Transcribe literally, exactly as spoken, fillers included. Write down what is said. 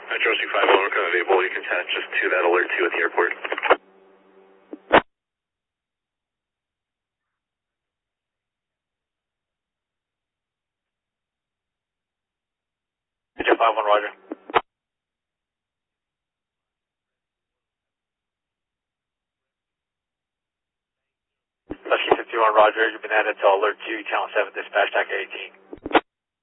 Metro C five one, kind of able, you can attach just to that alert two at the airport. Metro five one, roger. Husky fifty-one, roger, you've been added to alert two, channel seven, dispatch, T A C eighteen.